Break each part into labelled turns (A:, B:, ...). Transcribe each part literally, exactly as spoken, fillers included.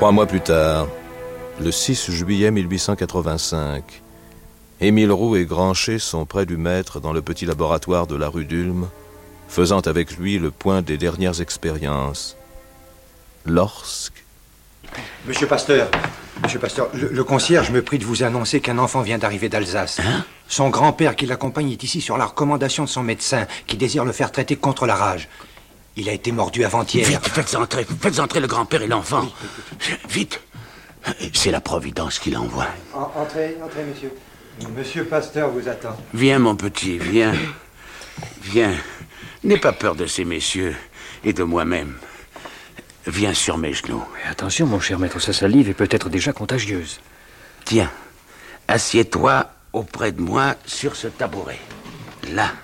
A: Trois mois plus tard, le six juillet mille huit cent quatre-vingt-cinq, Émile Roux et Grancher sont près du maître dans le petit laboratoire de la rue d'Ulm, faisant avec lui le point des dernières expériences. Lorsque...
B: Monsieur Pasteur, Monsieur Pasteur, le, le concierge me prie de vous annoncer qu'un enfant vient d'arriver d'Alsace.
C: Hein?
B: Son grand-père qui l'accompagne est ici sur la recommandation de son médecin, qui désire le faire traiter contre la rage. Il a été mordu avant-hier.
C: Vite, faites entrer, faites entrer le grand-père et l'enfant. Oui. Vite. C'est la Providence qui l'envoie.
B: En, entrez, entrez, monsieur. Monsieur Pasteur vous attend.
C: Viens, mon petit, viens. Viens. N'aie pas peur de ces messieurs et de moi-même. Viens sur mes genoux.
D: Mais attention, mon cher maître, sa salive est peut-être déjà contagieuse.
C: Tiens, assieds-toi auprès de moi sur ce tabouret. Là.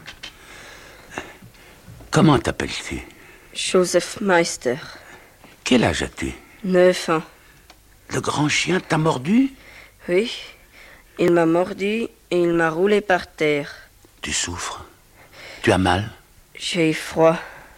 C: Comment t'appelles-tu?
E: Joseph Meister.
C: Quel âge as-tu?
E: Neuf ans.
C: Le grand chien t'a mordu?
E: Oui. Il m'a mordu et il m'a roulé par terre.
C: Tu souffres? Tu as mal?
E: J'ai froid.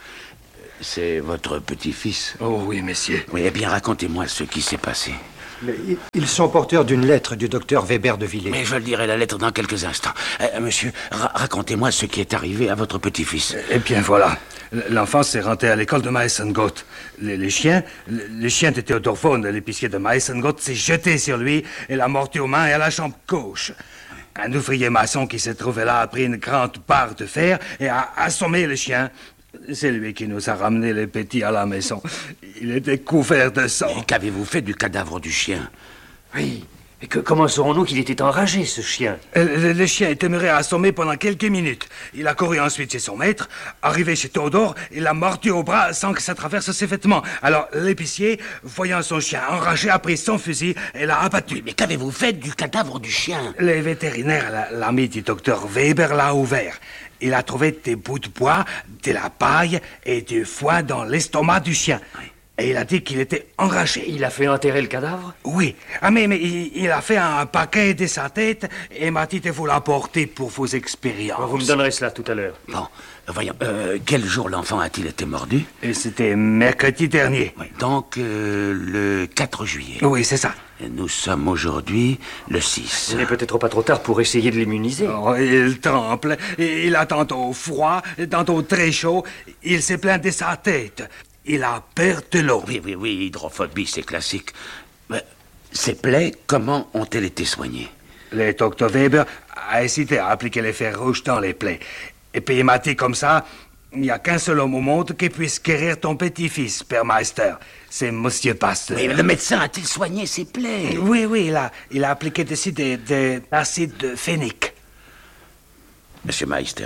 C: C'est votre petit-fils?
D: Oh oui, messieurs.
C: Oui, eh bien, racontez-moi ce qui s'est passé.
B: Mais ils sont porteurs d'une lettre du docteur Weber de Villers.
C: Mais je lirai la lettre dans quelques instants. Euh, monsieur, ra racontez-moi ce qui est arrivé à votre petit-fils.
D: Eh bien, voilà. L'enfant s'est rentré à l'école de Maessengot. Les, les chiens, les chiens de Théodore Vaughan, l'épicier de Maessengot, s'est jeté sur lui et l'a mordu aux mains et à la jambe gauche. Un ouvrier maçon qui se trouvait là a pris une grande barre de fer et a assommé le chien. C'est lui qui nous a ramené les petits à la maison. Il était couvert de sang.
C: Et qu'avez-vous fait du cadavre du chien?
D: Oui. Et que, comment saurons-nous qu'il était enragé, ce chien? Le, le chien est demeuré assommé pendant quelques minutes. Il a couru ensuite chez son maître. Arrivé chez Théodore, il l'a mordu au bras sans que ça traverse ses vêtements. Alors, l'épicier, voyant son chien enragé, a pris son fusil et l'a abattu.
C: Oui, mais qu'avez-vous fait du cadavre du chien?
D: Les vétérinaires, l'ami du docteur Weber, l'a ouvert. Il a trouvé des bouts de bois, de la paille et du foin dans l'estomac du chien. Oui. Et il a dit qu'il était enragé.
F: Il a fait enterrer le cadavre?
D: Oui. Ah, mais, mais il, il a fait un paquet de sa tête et m'a dit de vous l'apporter pour vos expériences.
F: Vous me donnerez cela tout à l'heure.
C: Bon, voyons. Euh, quel jour l'enfant a-t-il été mordu?
D: Et c'était mercredi dernier.
C: Oui, donc euh, le quatre juillet.
D: Oui, c'est ça.
C: Nous sommes aujourd'hui le six.
F: Il n'est peut-être pas trop tard pour essayer de l'immuniser.
D: Oh, il tremble. Il a tantôt froid, tantôt très chaud. Il s'est plaint de sa tête. Il a peur de l'eau.
C: Oui, oui, oui, hydrophobie, c'est classique. Mais ces plaies, comment ont-elles été soignées?
D: Le docteur Weber a hésité à appliquer les fers rouges dans les plaies. Et puis il m'a dit comme ça, il n'y a qu'un seul homme au monde qui puisse guérir ton petit-fils, Père Meister. C'est Monsieur Pasteur.
C: Mais le médecin a-t-il soigné ses plaies?
D: Oui, oui, il a, il a appliqué dessus de, de l'acide phénique.
C: Monsieur Meister,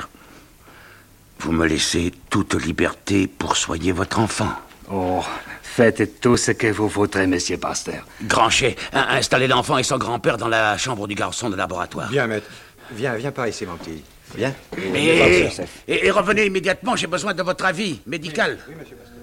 C: vous me laissez toute liberté pour soigner votre enfant.
D: Oh, faites tout ce que vous voudrez, Monsieur Pasteur.
C: Grancher, installez l'enfant et son grand-père dans la chambre du garçon de laboratoire.
B: Viens, maître. Viens, viens par ici, mon petit. Viens.
C: Et, et, et revenez immédiatement, j'ai besoin de votre avis médical.
B: Oui, oui, monsieur Pasteur.